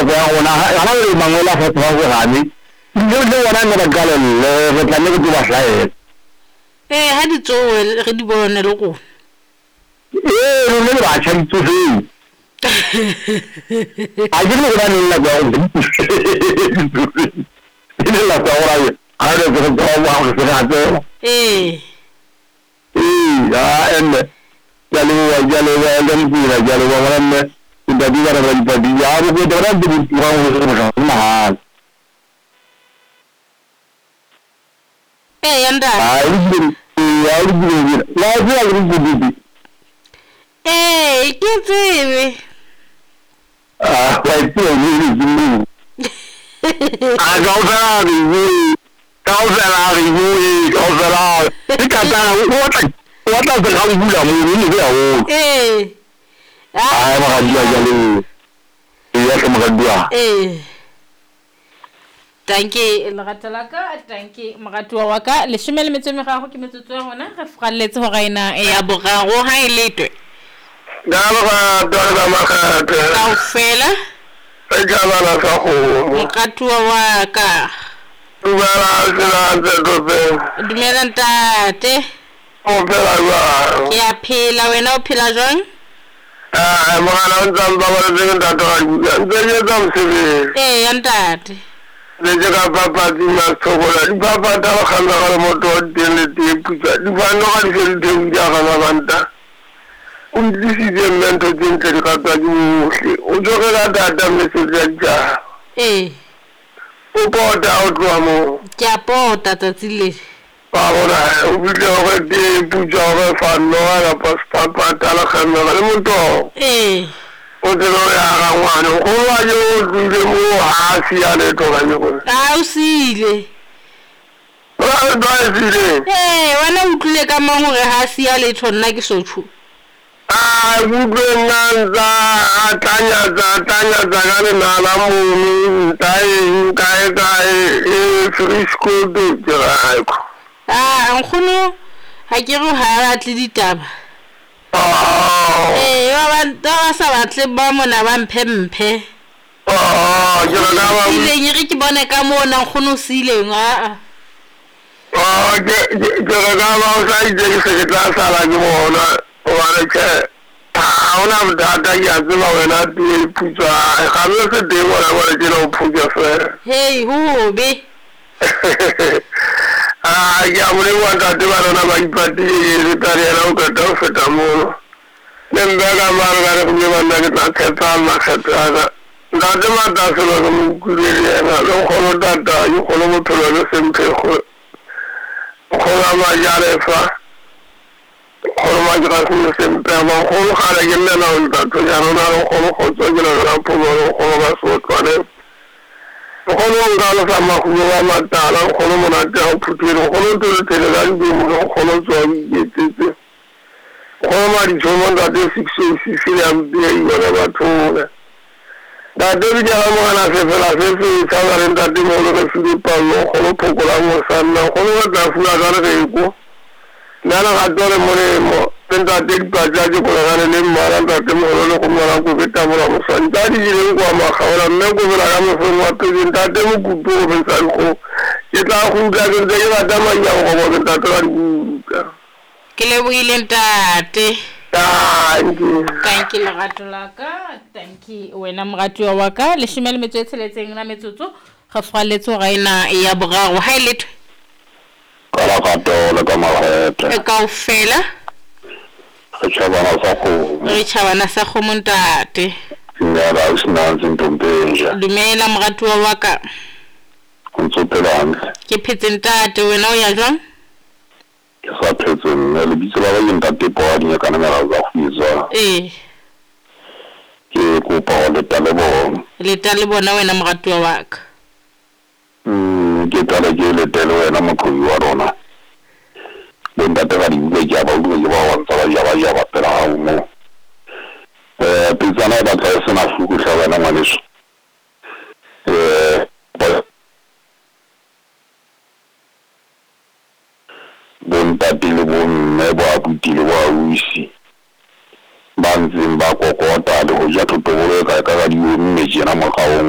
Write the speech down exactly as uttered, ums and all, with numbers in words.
go ya gona ga le mangwela fa twa go gane le le wona ne ba gale le re tla ne go ba hlae eh ha di tsowe re di bone le go eh le ba tsa di tsowe a di le ga ne la go ni la go ra ya a re go go wa go se ga to eh eh ya en ya le wa ya le wa ya le pura ya le wa wa ne da di ra ra di ya ro go da di wa go ma eh yanda ai di ya di di la di ya di di eh ke tsebe ah wai to ni ni ah ga sa di ni ga sa la di ni ga sa la ti ka ta wo ta wo ta sa ga bu la mu ni ya wo eh ah ma ga dia ya le ya ka ma ga dia eh tanki le gatalaka tanki magatua wa ka le shimele metso me gago ke metsotso ya gona re fralletse go gaina e ya bogago ha iletwe da ba da da ma ka ka fela e ga ba la sa go magatua wa ka ba la sa da do be dumela ntate o phela ba ke a phela wena o phela jang ah ma la ntsang ba ba le nda to ga ye da mse eh ntate le ga papa di ma tsogola di papa ta ga ga ga mo to de le di puja di va no ga di de un ja ga banta un di si de mento din te ka ta di o jo ga da da me se ja eh o po da o to mo ke a pota tatsile pa ora o bi de ga di puja ga fa no ga pas papa ta la ga no ga mo to eh o de lo ya ga wa no o wa yo di mo ha si ya le to ga yo a o sile ra ba sile eh wena o tlile ka mang hore ha si ya le thonna ke sotsho ah bubenanza atanya za atanya za gane na la mu tai kai kai e frisco do jaraiko ah nkgono ha ke go ha batle ditaba ah eh ba ba ba sa batle ba mona ba mphemphe ah jara na ba ile nyere ke bona ka mona nkgono sileng a ah je jara na ba sa ije se tla sala ke bona wa re ke ona da da ya zuma wena di puja ga le se de wona wona ke no puja fe hey hu be ah ya mo le wa da de ba na ba ipati re tare ra o ka to fe ta mo nembe ga ma ga re ku ba na ke ta ke ta ma ke ta da da de ma da se lo mo ku le na lo ko lo da da yu ko lo mo to lo se mpe ko ko la ma ya le fa ko ma ga ku se mpe ma ko lo ga le ne na on da to ya no na ko lo ko to ga na po lo ko lo ba so to ne ko lo ga lo sa ma ku wa ma ta la ko lo mo na ta o puti lo ko lo to te ga ndi mo ko lo so yi te te ko ma di so mo da de six six six ya bi yi na ba to ne da de bi ja mo na se fe la se se ta ga ren da de mo lo se di pa lo ko lo po ko la mo sa na ko lo da fu la ga re ko na na ga do le mo le mo tenta de pa ja je ko la ga le ma ra da de mo lo ko mo ra ko be ta mo ra mo sa da di le ko ma ga ora me ko la ga mo so mo to din da de mo ku to be sa ko e ta ku ga de de ba da ma ya ko mo da to ra ke le buile ntate thank you thank you lerato la ka thank you wena mogatiwa wa ka le shimele metso e tsheletseng la metsotso ga fraletse ga ina ya bogago ha ile kala ka to le ka ma e ka ofela re chabana sa go re chabana sa go montate ya ba usna zintombeja dumela mogatiwa wa ka ntsotelane ke phetse ntate wena o ya jang ke sa phetse nne le bitse ba ba ntate po a dinya kana mera za khwiza eh ke kopa le tale bona le tale bona wena mogatiwa wa ka mm ke tale ke le tale wena mokhobi wa rona le ntate ga di bue ke ba bue ba wa ntsa ba ya ba ya ba pela ha mo eh pitsana ba tla se na fuku hla wena ngwaneso eh bontate le bomme ba butile ba uisi ba ntseng ba kokota le go ja thotobolo ka ka ga di mme jena mo gaong